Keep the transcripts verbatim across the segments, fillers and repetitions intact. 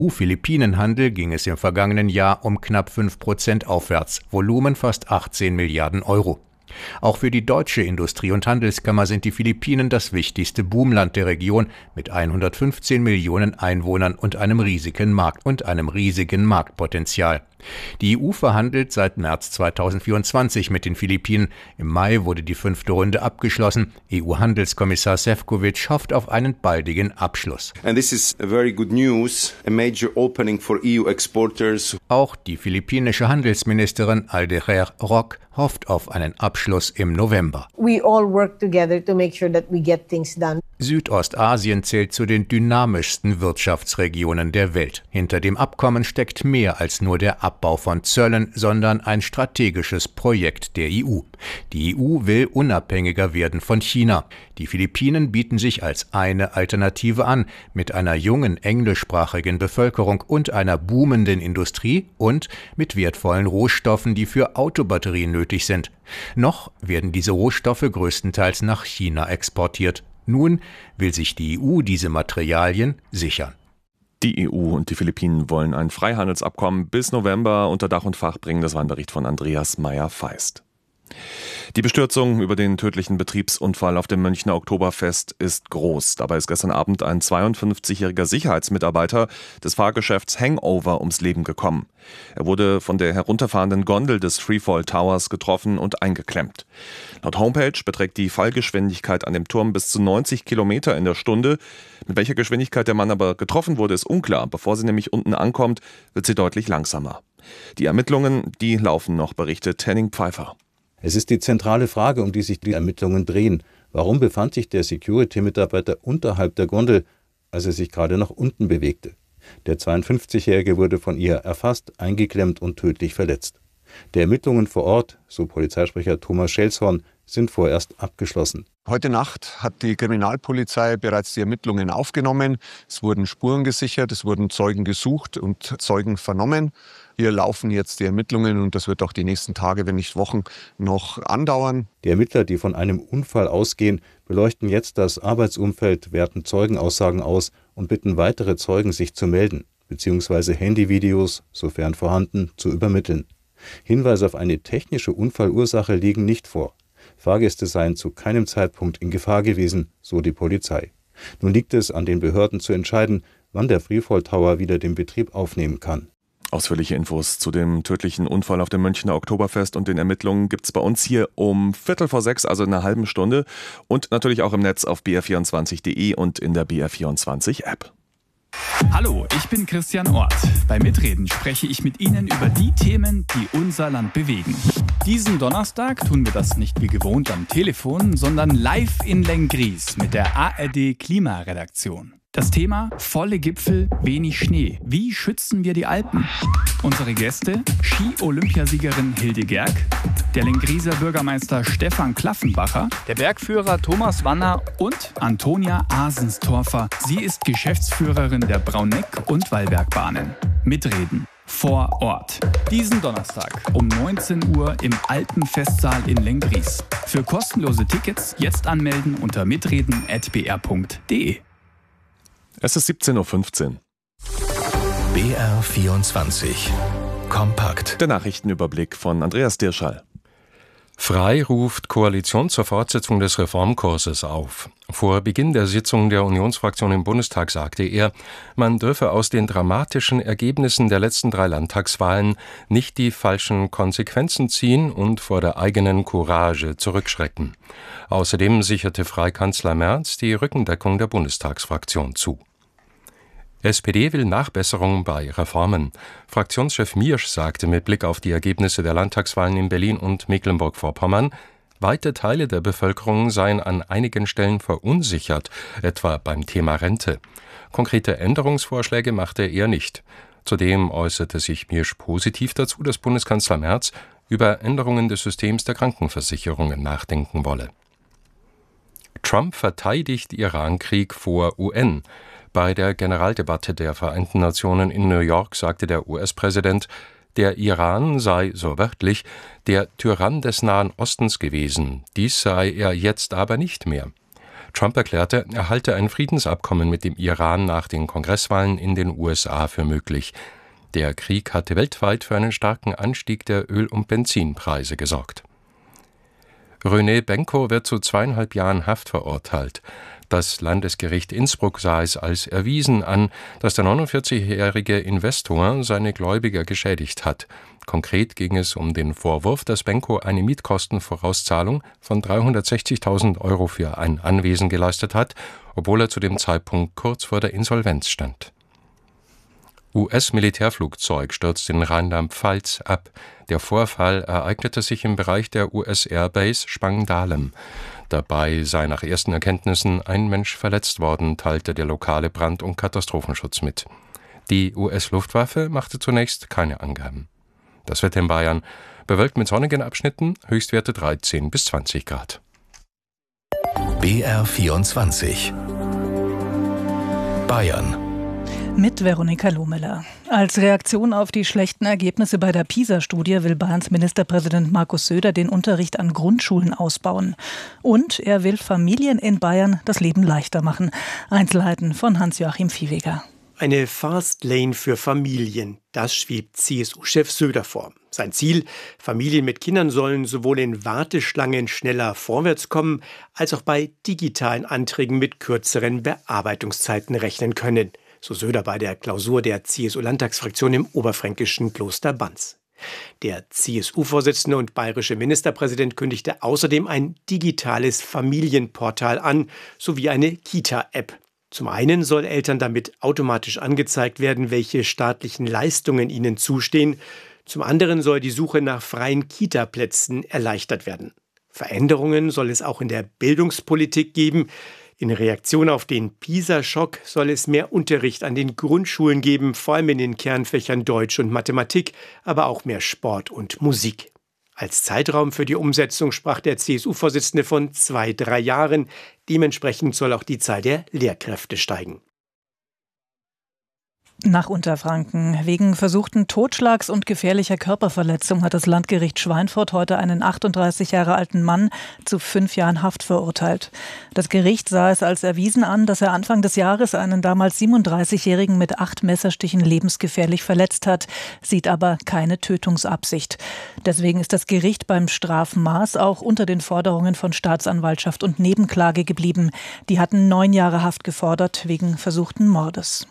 Im U-Philippinen-Handel ging es im vergangenen Jahr um knapp fünf Prozent aufwärts, Volumen fast achtzehn Milliarden Euro. Auch für die deutsche Industrie- und Handelskammer sind die Philippinen das wichtigste Boomland der Region mit hundertfünfzehn Millionen Einwohnern und einem riesigen Markt und einem riesigen Marktpotenzial. Die E U verhandelt seit März zweitausendvierundzwanzig mit den Philippinen. Im Mai wurde die fünfte Runde abgeschlossen. E U-Handelskommissar Šefčovič hofft auf einen baldigen Abschluss. And this is a very good news, a major opening for E U exporters. Auch die philippinische Handelsministerin Alderer Roque hofft auf einen Abschluss im November. We all work together to make sure that we get things done. Südostasien zählt zu den dynamischsten Wirtschaftsregionen der Welt. Hinter dem Abkommen steckt mehr als nur der Abbau von Zöllen, sondern ein strategisches Projekt der E U. Die E U will unabhängiger werden von China. Die Philippinen bieten sich als eine Alternative an, mit einer jungen englischsprachigen Bevölkerung und einer boomenden Industrie und mit wertvollen Rohstoffen, die für Autobatterien nötig sind. Noch werden diese Rohstoffe größtenteils nach China exportiert. Nun will sich die E U diese Materialien sichern. Die E U und die Philippinen wollen ein Freihandelsabkommen bis November unter Dach und Fach bringen. Das war ein Bericht von Andreas Meyer-Feist. Die Bestürzung über den tödlichen Betriebsunfall auf dem Münchner Oktoberfest ist groß. Dabei ist gestern Abend ein zweiundfünfzigjähriger Sicherheitsmitarbeiter des Fahrgeschäfts Hangover ums Leben gekommen. Er wurde von der herunterfahrenden Gondel des Freefall Towers getroffen und eingeklemmt. Laut Homepage beträgt die Fallgeschwindigkeit an dem Turm bis zu neunzig Kilometer in der Stunde. Mit welcher Geschwindigkeit der Mann aber getroffen wurde, ist unklar. Bevor sie nämlich unten ankommt, wird sie deutlich langsamer. Die Ermittlungen, die laufen noch, berichtet Henning Pfeiffer. Es ist die zentrale Frage, um die sich die Ermittlungen drehen. Warum befand sich der Security-Mitarbeiter unterhalb der Gondel, als er sich gerade nach unten bewegte? Der zweiundfünfzigjährige wurde von ihr erfasst, eingeklemmt und tödlich verletzt. Die Ermittlungen vor Ort, so Polizeisprecher Thomas Schelshorn, sind vorerst abgeschlossen. Heute Nacht hat die Kriminalpolizei bereits die Ermittlungen aufgenommen. Es wurden Spuren gesichert, es wurden Zeugen gesucht und Zeugen vernommen. Hier laufen jetzt die Ermittlungen und das wird auch die nächsten Tage, wenn nicht Wochen, noch andauern. Die Ermittler, die von einem Unfall ausgehen, beleuchten jetzt das Arbeitsumfeld, werten Zeugenaussagen aus und bitten weitere Zeugen, sich zu melden, beziehungsweise Handyvideos, sofern vorhanden, zu übermitteln. Hinweise auf eine technische Unfallursache liegen nicht vor. Fahrgäste seien zu keinem Zeitpunkt in Gefahr gewesen, so die Polizei. Nun liegt es an den Behörden zu entscheiden, wann der Freefall Tower wieder den Betrieb aufnehmen kann. Ausführliche Infos zu dem tödlichen Unfall auf dem Münchner Oktoberfest und den Ermittlungen gibt's bei uns hier um Viertel vor sechs, also in einer halben Stunde. Und natürlich auch im Netz auf b r vierundzwanzig punkt de und in der B R vierundzwanzig App. Hallo, ich bin Christian Orth. Bei Mitreden spreche ich mit Ihnen über die Themen, die unser Land bewegen. Diesen Donnerstag tun wir das nicht wie gewohnt am Telefon, sondern live in Lenggries mit der A R D Klimaredaktion. Das Thema: volle Gipfel, wenig Schnee. Wie schützen wir die Alpen? Unsere Gäste: Ski-Olympiasiegerin Hilde Gerg, der Lengrieser Bürgermeister Stefan Klaffenbacher, der Bergführer Thomas Wanner und Antonia Asenstorfer. Sie ist Geschäftsführerin der Brauneck- und Wallbergbahnen. Mitreden vor Ort. Diesen Donnerstag um neunzehn Uhr im Alpenfestsaal in Lenggries. Für kostenlose Tickets jetzt anmelden unter mitreden at b r punkt de. Es ist siebzehn Uhr fünfzehn. B R vierundzwanzig. Kompakt. Der Nachrichtenüberblick von Andreas Dirschall. Frey ruft Koalition zur Fortsetzung des Reformkurses auf. Vor Beginn der Sitzung der Unionsfraktion im Bundestag sagte er, man dürfe aus den dramatischen Ergebnissen der letzten drei Landtagswahlen nicht die falschen Konsequenzen ziehen und vor der eigenen Courage zurückschrecken. Außerdem sicherte Frey-Kanzler Merz die Rückendeckung der Bundestagsfraktion zu. S P D will Nachbesserungen bei Reformen. Fraktionschef Miersch sagte mit Blick auf die Ergebnisse der Landtagswahlen in Berlin und Mecklenburg-Vorpommern, weite Teile der Bevölkerung seien an einigen Stellen verunsichert, etwa beim Thema Rente. Konkrete Änderungsvorschläge machte er nicht. Zudem äußerte sich Miersch positiv dazu, dass Bundeskanzler Merz über Änderungen des Systems der Krankenversicherungen nachdenken wolle. Trump verteidigt Irankrieg vor U N. Bei der Generaldebatte der Vereinten Nationen in New York sagte der U S-Präsident, der Iran sei, so wörtlich, der Tyrann des Nahen Ostens gewesen. Dies sei er jetzt aber nicht mehr. Trump erklärte, er halte ein Friedensabkommen mit dem Iran nach den Kongresswahlen in den U S A für möglich. Der Krieg hatte weltweit für einen starken Anstieg der Öl- und Benzinpreise gesorgt. René Benko wird zu zweieinhalb Jahren Haft verurteilt. Das Landesgericht Innsbruck sah es als erwiesen an, dass der neunundvierzigjährige Investor seine Gläubiger geschädigt hat. Konkret ging es um den Vorwurf, dass Benko eine Mietkostenvorauszahlung von dreihundertsechzigtausend Euro für ein Anwesen geleistet hat, obwohl er zu dem Zeitpunkt kurz vor der Insolvenz stand. U S-Militärflugzeug stürzt in Rheinland-Pfalz ab. Der Vorfall ereignete sich im Bereich der U S-Airbase Spangdahlem. Dabei sei nach ersten Erkenntnissen ein Mensch verletzt worden, teilte der lokale Brand- und Katastrophenschutz mit. Die U S-Luftwaffe machte zunächst keine Angaben. Das Wetter in Bayern: bewölkt mit sonnigen Abschnitten, Höchstwerte dreizehn bis zwanzig Grad. B R vierundzwanzig Bayern mit Veronika Lohmiller. Als Reaktion auf die schlechten Ergebnisse bei der PISA-Studie will Bayerns Ministerpräsident Markus Söder den Unterricht an Grundschulen ausbauen. Und er will Familien in Bayern das Leben leichter machen. Einzelheiten von Hans-Joachim Viehweger. Eine Fastlane für Familien, das schwebt C S U-Chef Söder vor. Sein Ziel: Familien mit Kindern sollen sowohl in Warteschlangen schneller vorwärts kommen, als auch bei digitalen Anträgen mit kürzeren Bearbeitungszeiten rechnen können. So Söder bei der Klausur der C S U-Landtagsfraktion im oberfränkischen Kloster Banz. Der C S U-Vorsitzende und bayerische Ministerpräsident kündigte außerdem ein digitales Familienportal an, sowie eine Kita-App. Zum einen soll Eltern damit automatisch angezeigt werden, welche staatlichen Leistungen ihnen zustehen. Zum anderen soll die Suche nach freien Kita-Plätzen erleichtert werden. Veränderungen soll es auch in der Bildungspolitik geben. In Reaktion auf den PISA-Schock soll es mehr Unterricht an den Grundschulen geben, vor allem in den Kernfächern Deutsch und Mathematik, aber auch mehr Sport und Musik. Als Zeitraum für die Umsetzung sprach der C S U-Vorsitzende von zwei, drei Jahren. Dementsprechend soll auch die Zahl der Lehrkräfte steigen. Nach Unterfranken. Wegen versuchten Totschlags und gefährlicher Körperverletzung hat das Landgericht Schweinfurt heute einen achtunddreißig Jahre alten Mann zu fünf Jahren Haft verurteilt. Das Gericht sah es als erwiesen an, dass er Anfang des Jahres einen damals siebenunddreißigjährigen mit acht Messerstichen lebensgefährlich verletzt hat, sieht aber keine Tötungsabsicht. Deswegen ist das Gericht beim Strafmaß auch unter den Forderungen von Staatsanwaltschaft und Nebenklage geblieben. Die hatten neun Jahre Haft gefordert wegen versuchten Mordes.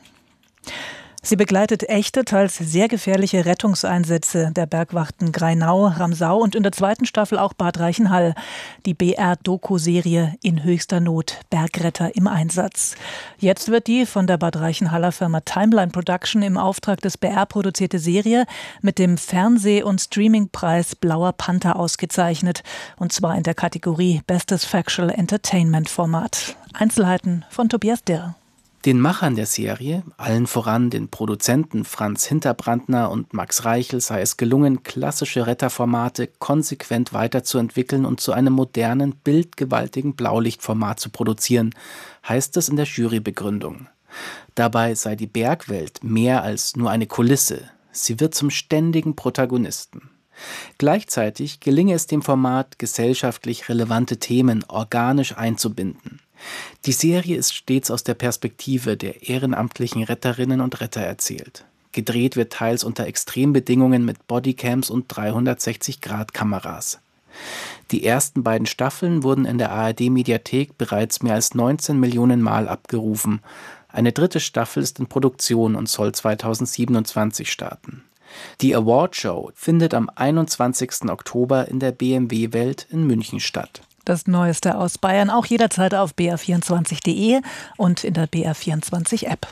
Sie begleitet echte, teils sehr gefährliche Rettungseinsätze der Bergwachten Grainau, Ramsau und in der zweiten Staffel auch Bad Reichenhall. Die B R-Doku-Serie In höchster Not, Bergretter im Einsatz. Jetzt wird die von der Bad Reichenhaller Firma Timeline Production im Auftrag des B R produzierte Serie mit dem Fernseh- und Streamingpreis Blauer Panther ausgezeichnet. Und zwar in der Kategorie Bestes Factual Entertainment Format. Einzelheiten von Tobias Dirr. Den Machern der Serie, allen voran den Produzenten Franz Hinterbrandner und Max Reichel, sei es gelungen, klassische Retterformate konsequent weiterzuentwickeln und zu einem modernen, bildgewaltigen Blaulichtformat zu produzieren, heißt es in der Jurybegründung. Dabei sei die Bergwelt mehr als nur eine Kulisse. Sie wird zum ständigen Protagonisten. Gleichzeitig gelinge es dem Format, gesellschaftlich relevante Themen organisch einzubinden. Die Serie ist stets aus der Perspektive der ehrenamtlichen Retterinnen und Retter erzählt. Gedreht wird teils unter Extrembedingungen mit Bodycams und dreihundertsechzig Grad Kameras. Die ersten beiden Staffeln wurden in der A R D-Mediathek bereits mehr als neunzehn Millionen Mal abgerufen. Eine dritte Staffel ist in Produktion und soll zweitausendsiebenundzwanzig starten. Die Awardshow findet am einundzwanzigsten Oktober in der B M W-Welt in München statt. Das Neueste aus Bayern auch jederzeit auf b r vierundzwanzig punkt de und in der B R vierundzwanzig App.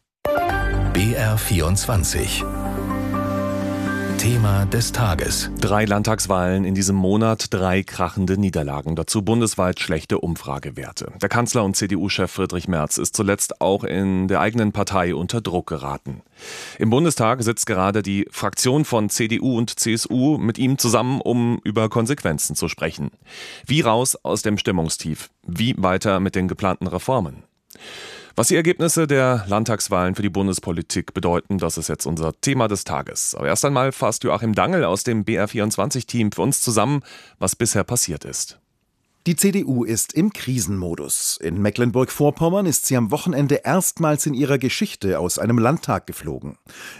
B R vierundzwanzig Thema des Tages. Drei Landtagswahlen in diesem Monat, drei krachende Niederlagen. Dazu bundesweit schlechte Umfragewerte. Der Kanzler und C D U-Chef Friedrich Merz ist zuletzt auch in der eigenen Partei unter Druck geraten. Im Bundestag sitzt gerade die Fraktion von C D U und C S U mit ihm zusammen, um über Konsequenzen zu sprechen. Wie raus aus dem Stimmungstief? Wie weiter mit den geplanten Reformen? Was die Ergebnisse der Landtagswahlen für die Bundespolitik bedeuten, das ist jetzt unser Thema des Tages. Aber erst einmal fasst Joachim Dangel aus dem B R vierundzwanzig Team für uns zusammen, was bisher passiert ist. Die C D U ist im Krisenmodus. In Mecklenburg-Vorpommern ist sie am Wochenende erstmals in ihrer Geschichte aus einem Landtag geflogen.